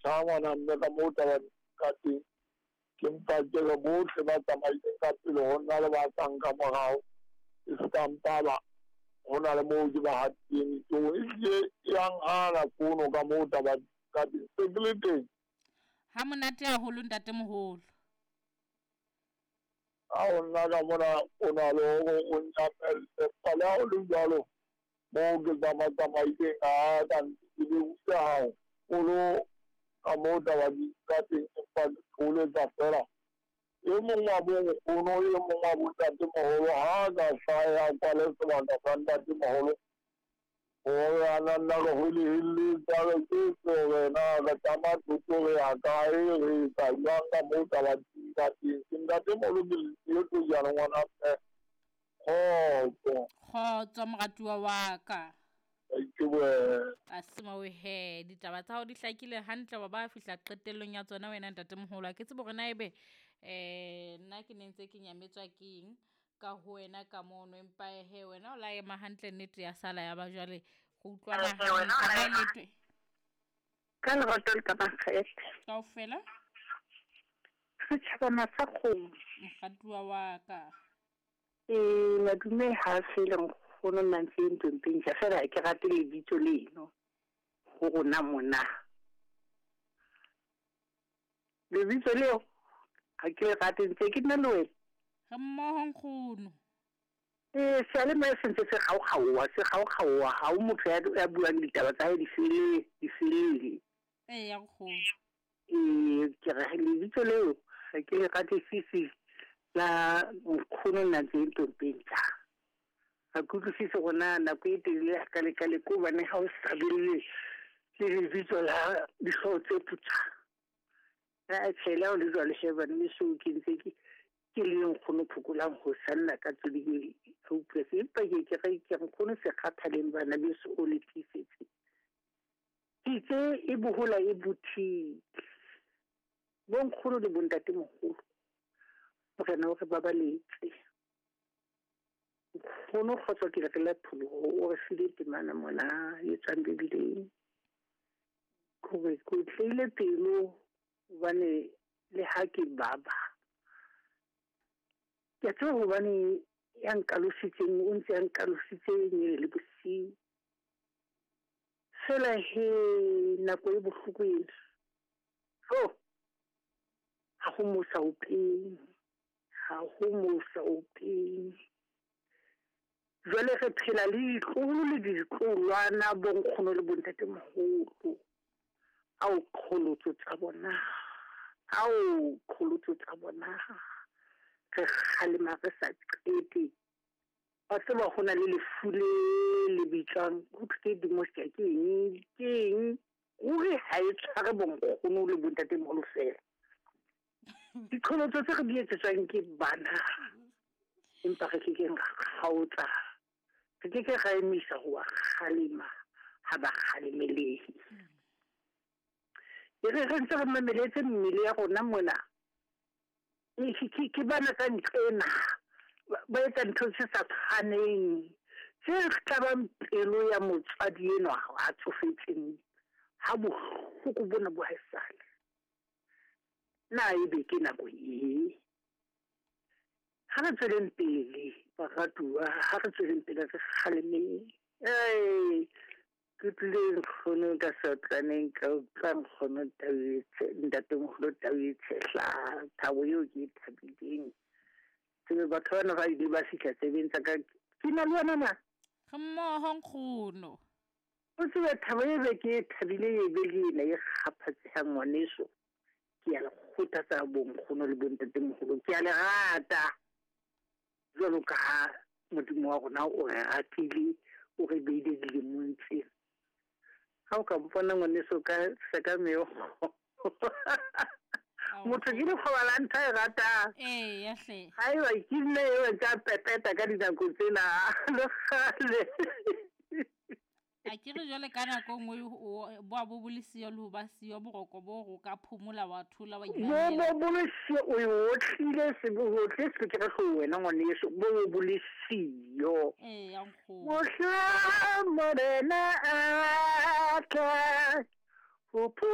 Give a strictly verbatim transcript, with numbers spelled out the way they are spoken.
tshangwa na mme ka mo taba ka teng ke mpa ke le botlhe ba tsamaileng ka pele go nna le ba tlang ka morao e stampa ba go na le mo ke ba hateng to e yang ana kono ka mo taba ka teng se ke le teng ha monate haholo ntate moholo a ona ka mona ona lo o ntapel se pala o le jalo mo ke tama tsamaileng a ka ke le utlwa hao o lo ka mo taba ka teng empa o le tsa fela e mong wa bo ono e mong wa bo ntate moholo ha ka hlaya kwa le sebaka sa ntate moholo o ya nna go hole hile tsa ke so wena ka tama tutso ya ka e re ka yang ka mo taba ka teng ntate moholo ke le tlo ya ngwana e ho kgotso moratuwa wa ka ke bwe a sima we he ditaba tsa ho di hlakile hantle wa ba fihla qetellong ya tsona wena ntate moholo a ke tsebo rena ebe eh nna ke nentse ke nyametswa keng ka ho wena ka mono empa he wena o la ema hantle nnete ya sala ya ba jwale go utlwana hantle ka le rotol ka ba kgethe ka o fela tshaba sa khong mogatuwa wa ka eh madume ha se le go no mantsi ntweng ja fela ke rate le bitso leno go rona mona le bitso leo ha ke rate ntse ke nna le wena ga mmoho nkgono eh sale me sentse se ga o gaowa se ga o gaowa ha o motho ya buang ditaba tsa di fele di fele eh ya go eh ke re le bitso leo ga ke rate sisi la nkgono na ntse ntweng a kutlwisise gona nako e telele ka le ka le ko bane ha o sabile le lebitso la dihlotse putsa a tshela o le jwa le shebane le so ke ntse ke ke le nkgono phukulang go sanna ka tsodi ke utlwetse empa ke ke re ke nkgono se kgathaleng bana be se o le tlisetse tse e bohola e buthi bo nkgono le bontate mogolo morena o re babaletse gono khotso ke le la pholo o re file temana mona e tsang bebile go be go tlile pelo bane le ha ke baba ke tlo go bane yang kalositseng o ntse yang kalositseng le bosi sela he na go e bohloko e ho ha go mo sa upeng ha go mo sa upeng jwale re phela le tlolo le ditlolwana bo nkgono le bontate moholo ao kgolotso tsa bona ao kgolotso tsa bona re khalema re sa qete ba tseba gona le lefule le bitsang go ke dimosya ke eng ke eng o re ha e tshware bo nkgono le bontate moholo fela ditlolotso tse re di etsetswang ke bana empa re ke keng kgaotsa ke ke ke ga emisa go khalima ha ba khalimelehi e re re ntse re mameletse mmele ya rona mona e ke ke bana ka ntlena ba etsa ntho tse sa tshwaneng se ka ba pelo ya motswadi eno a tsofetseng ha bohloko bona bo haesale na e be ke nako e ha re tsweleng pele ba ratuwa ha re tsweleng pele re khaleme eh ke tleng khono ka satlaneng ka tlang khono tawetse ntate moholo tawetse hla thabo yo ke thabileng tsebe batho bana ba ile ba fihla tsebentsa ka kina le wena na mmoho nkgono o tsebe thabo e be ke thabile e be le ena e kgaphatse ha ngwaneso ke ya le khota tsa bonkgono le bontate moholo ke ya le rata jwalo ka modimo wa rona o re ratile o re beile le montse ha o ka mpona ngwaneso ka seka meo motho ke le khobalanta e rata eh ya hle hai wa ke nne e tsa pepeta ka dinako tsena le khale a ke re jole ka nako ngwe bo a bo bolisiyo le ba siyo boroko bo go ka phumula wa thula wa imamela bo bolisiyo o yo tlile se bo go tle se ke re go wena ngwane yeso bo bolisiyo eh ya nkgo mo hla morena a ka